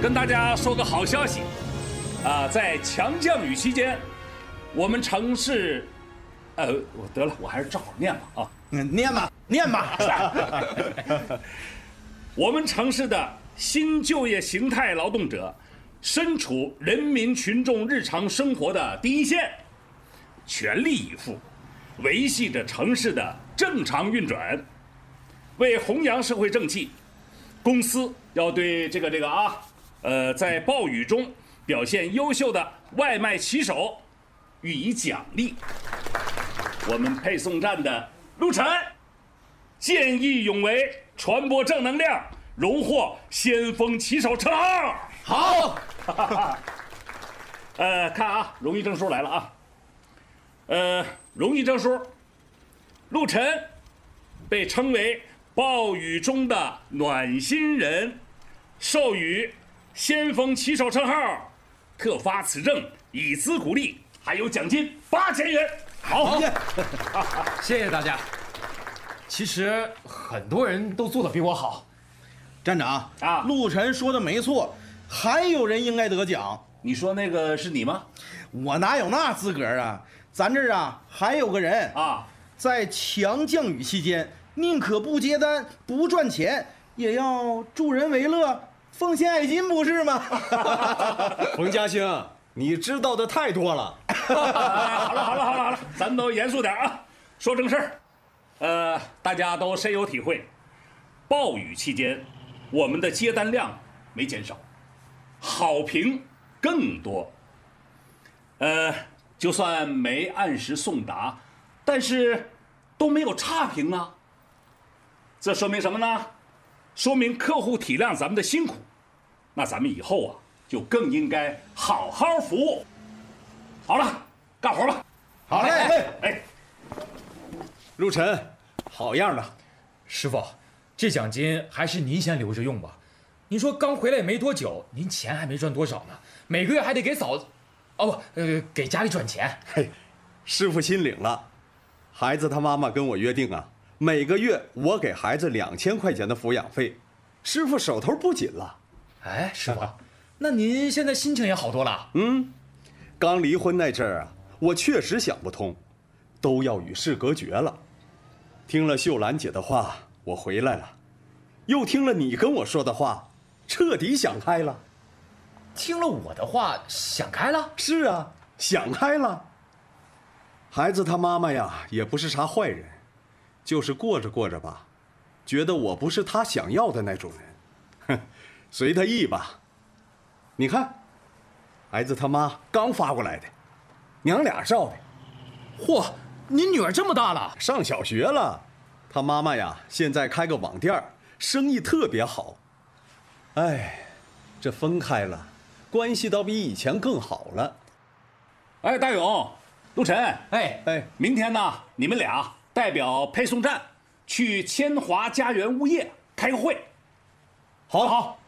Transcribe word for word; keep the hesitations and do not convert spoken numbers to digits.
跟大家说个好消息，啊，在强降雨期间，我们城市，呃，我得了，我还是照好念吧啊， 嗯，念吧，念吧。 我们城市的新就业形态劳动者，身处人民群众日常生活的第一线，全力以赴，维系着城市的正常运转。为弘扬社会正气，公司要对这个这个啊。呃，在暴雨中表现优秀的外卖骑手予以奖励。我们配送站的陆晨见义勇为，传播正能量，荣获先锋骑手称号。 好。 呃，看啊，荣誉证书来了啊。呃，荣誉证书，陆晨被称为暴雨中的暖心人，授予先锋骑手称号，特发此证以资鼓励，还有奖金八千元。好， 谢谢大家。其实很多人都做得比我好。 站长啊， 陆晨说的没错，还有人应该得奖。 你说那个是你吗？ 我哪有那资格啊？咱这儿啊还有个人啊， 在强降雨期间，宁可不接单不赚钱，也要助人为乐。奉献爱心不是吗？ 冯家兴，你知道的太多了。 好了好了好了好了，咱们都严肃点啊，说正事儿。呃，大家都深有体会，暴雨期间，我们的接单量没减少，好评更多。呃，就算没按时送达，但是都没有差评啊。这说明什么呢？说明客户体谅咱们的辛苦，那咱们以后啊就更应该好好服务。好了，干活吧。 好嘞， 哎， 陆晨，好样的。 师傅，这奖金还是您先留着用吧。您说刚回来也没多久，您钱还没赚多少呢，每个月还得给嫂子，哦不，呃，给家里转钱。 嘿，师傅心领了。孩子他妈妈跟我约定啊，每个月我给孩子两千块钱的抚养费，师傅手头不紧了。 哎，师傅，那您现在心情也好多了？ 嗯，刚离婚那阵儿啊，我确实想不通，都要与世隔绝了。听了秀兰姐的话，我回来了，又听了你跟我说的话，彻底想开了。 听了我的话，想开了？ 是啊，想开了。孩子他妈妈呀，也不是啥坏人，就是过着过着吧，觉得我不是他想要的那种人，哼，随他意吧。你看，孩子他妈刚发过来的，娘俩照的。 嚯，您女儿这么大了， 上小学了。他妈妈呀，现在开个网店，生意特别好。哎，这分开了，关系倒比以前更好了。 哎，大勇、陆晨， 哎哎， 明天呢，你们俩代表配送站去千华家园物业开个会。 好，好。